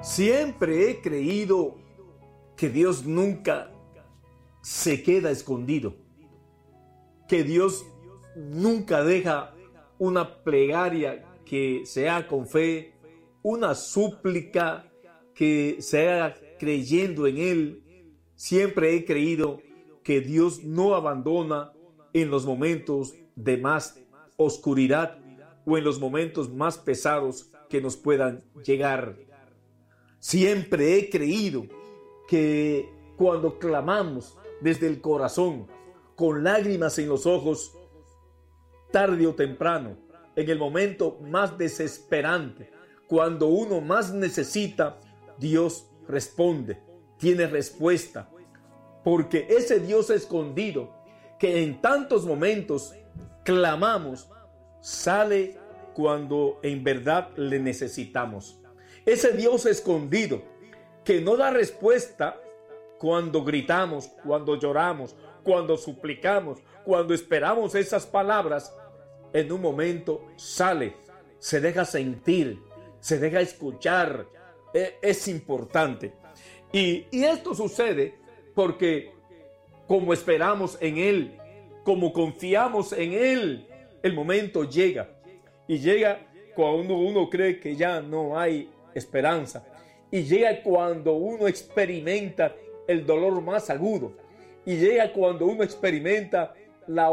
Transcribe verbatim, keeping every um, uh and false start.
Siempre he creído que Dios nunca se queda escondido, que Dios nunca deja una plegaria que sea con fe, una súplica que sea creyendo en Él. Siempre he creído que Dios no abandona en los momentos de más oscuridad o en los momentos más pesados que nos puedan llegar. Siempre he creído que cuando clamamos desde el corazón, con lágrimas en los ojos, tarde o temprano, en el momento más desesperante, cuando uno más necesita, Dios responde, tiene respuesta. Porque ese Dios escondido, que en tantos momentos clamamos, sale cuando en verdad le necesitamos. Ese Dios escondido, que no da respuesta cuando gritamos, cuando lloramos, cuando suplicamos, cuando esperamos esas palabras, en un momento sale, se deja sentir, se deja escuchar. Es importante. Y, y esto sucede porque como esperamos en Él, como confiamos en Él, el momento llega. Y llega cuando uno cree que ya no hay esperanza. Y llega cuando uno experimenta el dolor más agudo. Y llega cuando uno experimenta la